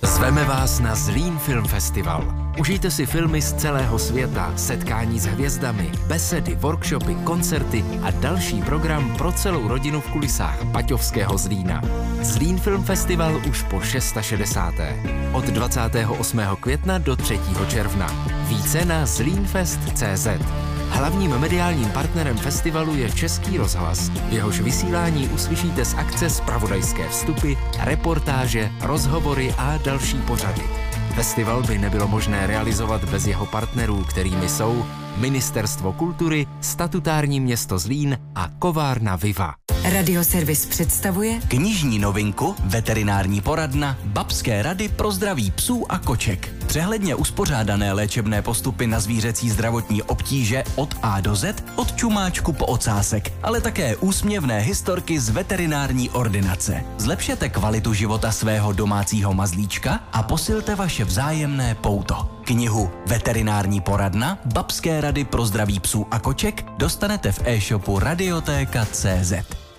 Zveme vás na Zlín Film Festival. Užijte si filmy z celého světa, setkání s hvězdami, besedy, workshopy, koncerty a další program pro celou rodinu v kulisách baťovského Zlína. Zlín Film Festival už po 660. Od 28. května do 3. června. Více na zlínfest.cz. Hlavním mediálním partnerem festivalu je Český rozhlas. V jehož vysílání uslyšíte z akce zpravodajské vstupy, reportáže, rozhovory a další pořady. Festival by nebylo možné realizovat bez jeho partnerů, kterými jsou Ministerstvo kultury, statutární město Zlín a kovárna Viva. Radioservis představuje knižní novinku, veterinární poradna, babské rady pro zdraví psů a koček. Přehledně uspořádané léčebné postupy na zvířecí zdravotní obtíže od A do Z, od čumáčku po ocásek, ale také úsměvné historky z veterinární ordinace. Zlepšete kvalitu života svého domácího mazlíčka a posilte vaše vzájemné pouto. Knihu Veterinární poradna, babské rady pro zdraví psů a koček dostanete v e-shopu Radioteka.cz.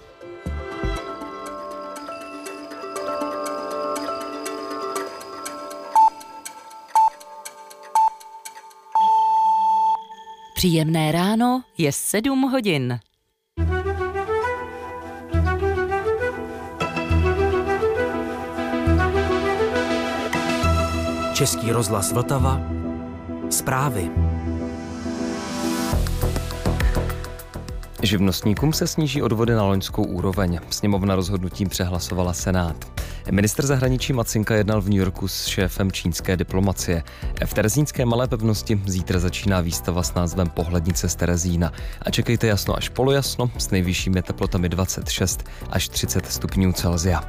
Příjemné ráno, je 7 hodin. Český rozhlas Vltava. Zprávy. Živnostníkům se sníží odvody na loňskou úroveň. Sněmovna rozhodnutím přehlasovala Senát. Ministr zahraničí Macinka jednal v New Yorku s šéfem čínské diplomacie. V terezínské Malé pevnosti zítra začíná výstava s názvem Pohlednice z Terezína. A čekejte jasno až polojasno s nejvyššími teplotami 26 až 30 stupňů Celsia.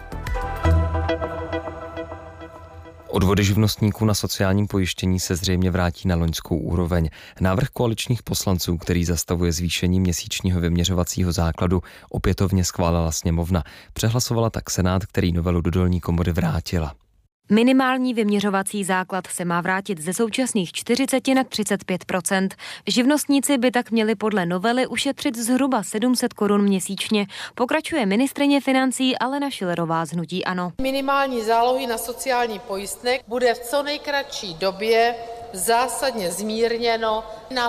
Odvody živnostníků na sociálním pojištění se zřejmě vrátí na loňskou úroveň. Návrh koaličních poslanců, který zastavuje zvýšení měsíčního vyměřovacího základu, opětovně schválila sněmovna. Přehlasovala tak Senát, který novelu do dolní komory vrátila. Minimální vyměřovací základ se má vrátit ze současných 40 na 35%. Živnostníci by tak měli podle novely ušetřit zhruba 700 korun měsíčně. Pokračuje ministryně financí Alena Schillerová z hnutí ANO. Minimální zálohy na sociální pojistné bude v co nejkratší době zásadně zmírněno na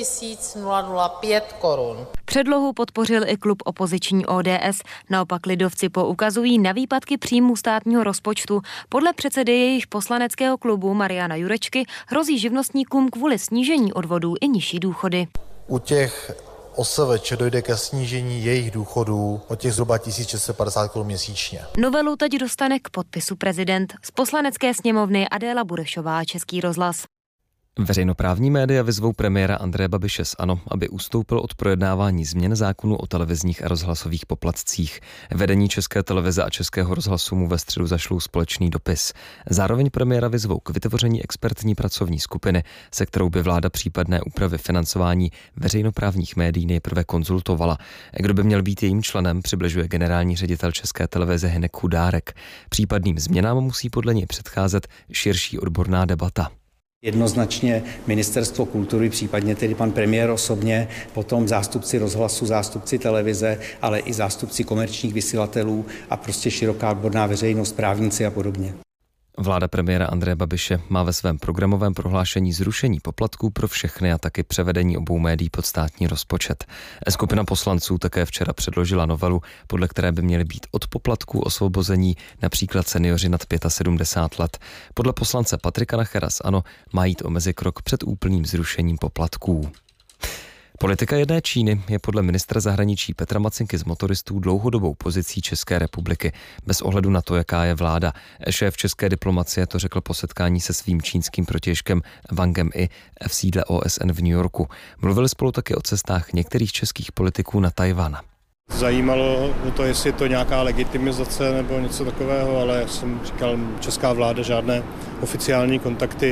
5005 korun. Předlohu podpořil i klub opoziční ODS. Naopak lidovci poukazují na výpadky příjmů státního rozpočtu. Podle předsedy jejich poslaneckého klubu Mariana Jurečky hrozí živnostníkům kvůli snížení odvodů i nižší důchody. U těch OSVČ dojde ke snížení jejich důchodů o těch zhruba 1650 korun měsíčně. Novelu teď dostane k podpisu prezident. Z poslanecké sněmovny Adéla Burešová, Český rozhlas. Veřejnoprávní média vyzvou premiéra Andreje Babiše z ANO, aby ustoupil od projednávání změn zákonu o televizních a rozhlasových poplatcích. Vedení České televize a Českého rozhlasu mu ve středu zašlou společný dopis. Zároveň premiéra vyzvou k vytvoření expertní pracovní skupiny, se kterou by vláda případné úpravy financování veřejnoprávních médií nejprve konzultovala. Kdo by měl být jejím členem, přibližuje generální ředitel České televize Hynek Chudárek. Případným změnám musí podle něj předcházet širší odborná debata. Jednoznačně Ministerstvo kultury, případně tedy pan premiér osobně, potom zástupci rozhlasu, zástupci televize, ale i zástupci komerčních vysílatelů a prostě široká odborná veřejnost, právníci a podobně. Vláda premiéra Andreje Babiše má ve svém programovém prohlášení zrušení poplatků pro všechny a taky převedení obou médií pod státní rozpočet. Skupina poslanců také včera předložila novelu, podle které by měly být od poplatků osvobození například seniori nad 75 let. Podle poslance Patrika Nachera z ANO má jít o mezikrok před úplným zrušením poplatků. Politika jedné Číny je podle ministra zahraničí Petra Macinky z Motoristů dlouhodobou pozicí České republiky, bez ohledu na to, jaká je vláda. Šéf české diplomacie to řekl po setkání se svým čínským protějškem Wangem Yi v sídle OSN v New Yorku. Mluvili spolu taky o cestách některých českých politiků na Tchaj-wan. Zajímalo o to, jestli je to nějaká legitimizace nebo něco takového, ale jak jsem říkal, česká vláda žádné oficiální kontakty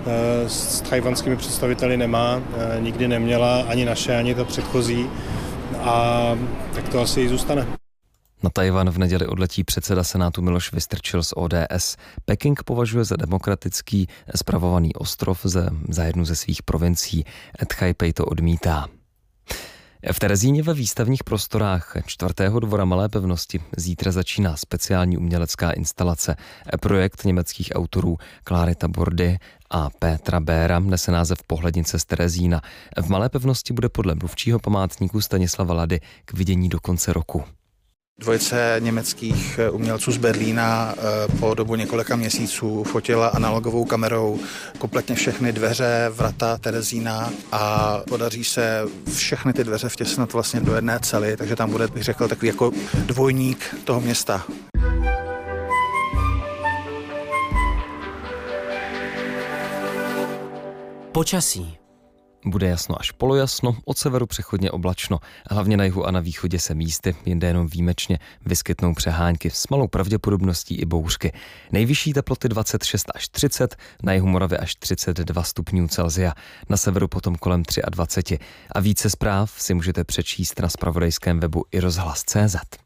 s tchajwanskými představiteli nemá, nikdy neměla, ani naše, ani ta předchozí, a tak to asi i zůstane. Na Tchaj-wan v neděli odletí předseda Senátu Miloš Vystrčil z ODS. Peking považuje za demokratický spravovaný ostrov za jednu ze svých provincií. Tchaj-pej to odmítá. V Terezíně ve výstavních prostorách 4. dvora Malé pevnosti zítra začíná speciální umělecká instalace. Projekt německých autorů Kláry Tabordy a Petra Béra nese název Pohlednice z Terezína. V Malé pevnosti bude podle mluvčího památníku Stanislava Lady k vidění do konce roku. Dvojice německých umělců z Berlína po dobu několika měsíců fotila analogovou kamerou kompletně všechny dveře, vrata Terezína a podaří se všechny ty dveře vtěsnat vlastně do jedné cely, takže tam bude, bych řekl, takový jako dvojník toho města. Počasí. Bude jasno až polojasno, od severu přechodně oblačno. Hlavně na jihu a na východě se místy, jinde jenom výjimečně, vyskytnou přehánky s malou pravděpodobností i bouřky. Nejvyšší teploty 26 až 30, na jihu Moravy až 32 stupňů Celsia, na severu potom kolem 23. A více zpráv si můžete přečíst na zpravodajském webu iRozhlas.cz.